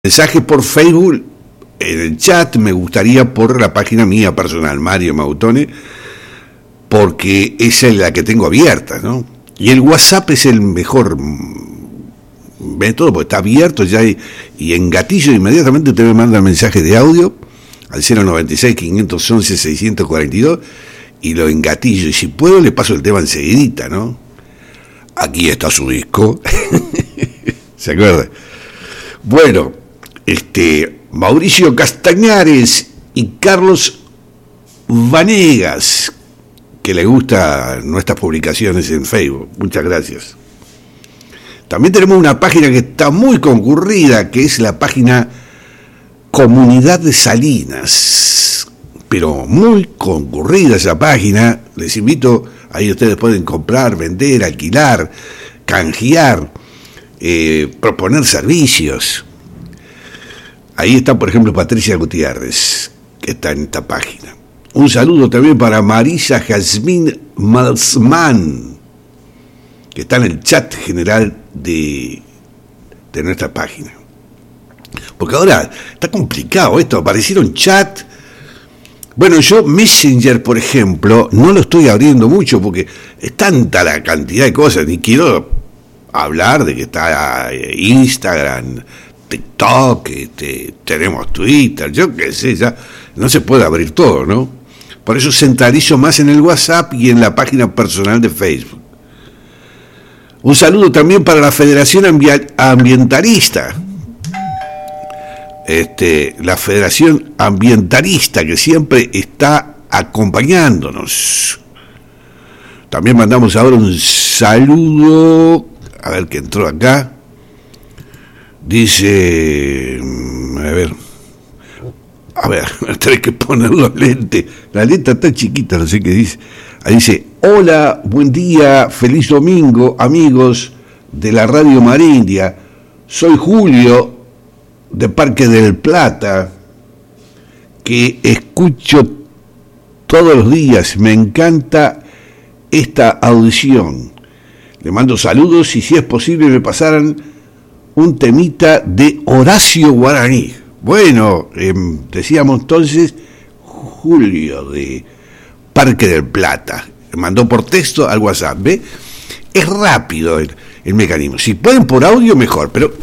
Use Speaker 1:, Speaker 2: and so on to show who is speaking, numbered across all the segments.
Speaker 1: Mensajes por Facebook, en el chat, me gustaría por la página mía personal, Mario Mautone, porque esa es la que tengo abierta, ¿no? Y el WhatsApp es el mejor método, porque está abierto ya y en gatillo inmediatamente usted me manda el mensaje de audio al 096-511-642 y lo engatillo, y si puedo le paso el tema enseguidita, ¿no? Aquí está su disco. ¿Se acuerda? Bueno, Mauricio Castañares y Carlos Vanegas, que le gustan nuestras publicaciones en Facebook. Muchas gracias. También tenemos una página que está muy concurrida, que es la página Comunidad de Salinas, pero muy concurrida esa página. Les invito, ahí ustedes pueden comprar, vender, alquilar, canjear, proponer servicios. Ahí está, por ejemplo, Patricia Gutiérrez, que está en esta página. Un saludo también para Marisa Jazmín Malsman, que está en el chat general de nuestra página. Porque ahora está complicado esto, aparecieron chat. Bueno, yo Messenger, por ejemplo, no lo estoy abriendo mucho porque es tanta la cantidad de cosas, ni quiero hablar de que está Instagram, TikTok, tenemos Twitter, yo qué sé, ya no se puede abrir todo, ¿no? Por eso centralizo más en el WhatsApp y en la página personal de Facebook. Un saludo también para la Federación Ambientalista. La Federación Ambientalista, que siempre está acompañándonos. También mandamos ahora un saludo, a ver qué entró acá. Dice, a ver, tenés que poner los lentes. La letra está chiquita, no sé qué dice. Ahí dice, hola, buen día, feliz domingo, amigos de la Radio Marindia. Soy Julio, de Parque del Plata, que escucho todos los días. Me encanta esta audición. Le mando saludos y si es posible me pasaran un temita de Horacio Guaraní. Bueno, decíamos entonces Julio de Parque del Plata. Le mandó por texto al WhatsApp, ¿ve? Es rápido el mecanismo. Si pueden por audio, mejor, pero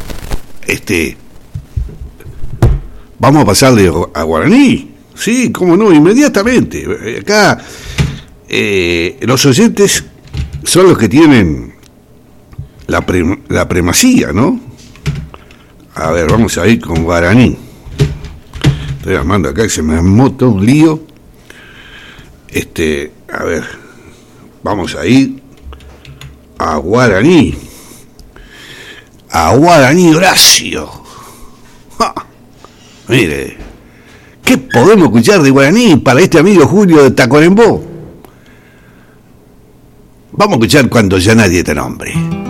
Speaker 1: vamos a pasarle a Guaraní. Sí, cómo no, inmediatamente. Acá los oyentes son los que tienen la primacía, ¿no? A ver, vamos a ir con Guaraní. Estoy armando acá que se me armó un lío. A ver, vamos a ir a Guaraní. A Guaraní Horacio. ¡Ja! Mire, ¿qué podemos escuchar de Guaraní para este amigo Julio de Tacuarembó? Vamos a escuchar Cuando ya nadie te nombre.